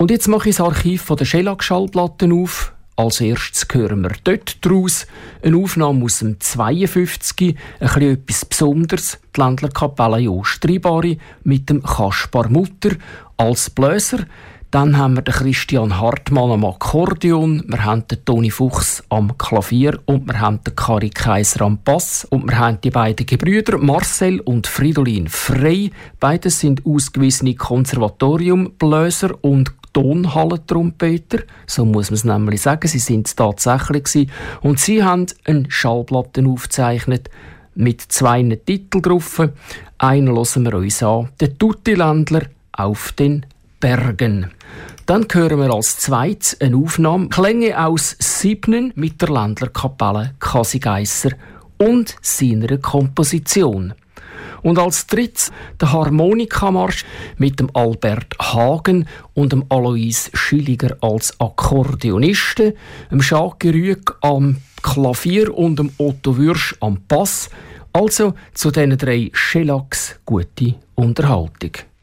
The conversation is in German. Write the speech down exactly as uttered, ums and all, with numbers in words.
Und jetzt mache ich das Archiv der Schellack-Schallplatten auf. Als erstes hören wir dort daraus eine Aufnahme aus dem zweiundfünfzig, ein bisschen etwas Besonderes, die Ländlerkapelle Jost Ribari mit dem Kaspar Mutter als Bläser. Dann haben wir den Christian Hartmann am Akkordeon, wir haben den Toni Fuchs am Klavier und wir haben den Kari Kaiser am Bass. Und wir haben die beiden Gebrüder Marcel und Fridolin Frey. Beide sind ausgewiesene Konservatoriumbläser und Tonhallentrompeter. So muss man es nämlich sagen. Sie sind es tatsächlich gewesen. Und sie haben eine Schallplatte aufgezeichnet mit zwei Titeln drauf. Einen hören wir uns an. Der Tutti-Ländler auf den Bergen. Dann hören wir als zweites eine Aufnahme Klänge aus Siebnen mit der Ländlerkapelle Kasigeisser und seiner Komposition. Und als drittes der Harmonikamarsch mit dem Albert Hagen und dem Alois Schilliger als Akkordeonisten, dem Schaki Rüegg am Klavier und dem Otto Würsch am Bass. Also zu diesen drei Schellacks gute Unterhaltung.